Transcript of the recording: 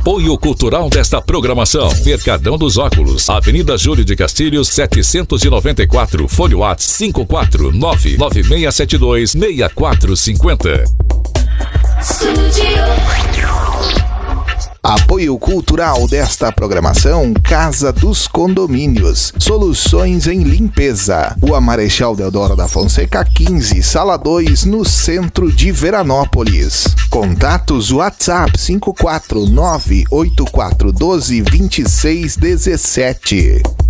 Apoio cultural desta programação: Mercadão dos Óculos, Avenida Júlio de Castilhos, 794, Fone WhatsApp 54996726450. Apoio cultural desta programação: Casa dos Condomínios, soluções em limpeza. Rua Marechal Deodoro da Fonseca 15, Sala 2, no centro de Veranópolis. Contatos WhatsApp 54984122617.